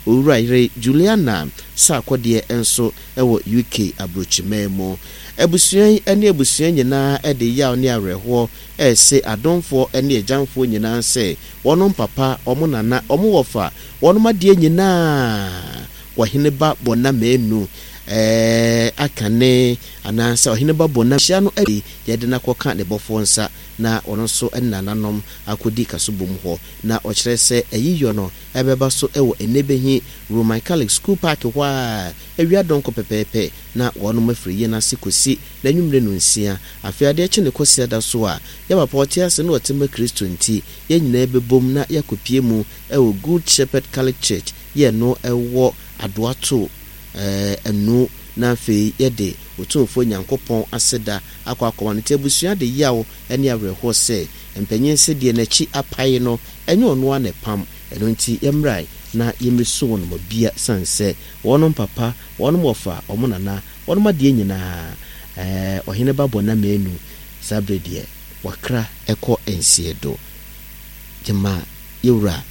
owuraire Juliana Sakode enso ewo UK abrochimemo ebusuan ene ebusuan nyina ede yaw ne areho se adonfo ene ejanfo nyina se wonom papa omo nana omo wofa wonom ade nyina waheneba bona menu akane anansa waheneba bona hia no yede na koka ne bofo nsa na ono so enananom akodi kasobom ho na okire se eyiyo no ebeba so ewo enebehi Roman Catholic School Park wa ewia donko pepepe na wono mafriye na sikosi na nwumre no nsia afiade eche ne kosi ada so a ya papote ase no otema Kristo nti ye nyina ebebom na yakopie mu ewo Good Shepherd Catholic Church ye no ewo adoato enu na fe yede otumfo nyankopon aseda akwa ne tebusua de yawo ene awerho se empanyin se de na chi apaye no enye ono ane pam eno nti yemrai na yemiso no mabia sanse wonom papa wonom ofa omonana wonom ade nyina ohene babo na menu sabredie wakra eko ensiedo jema yewra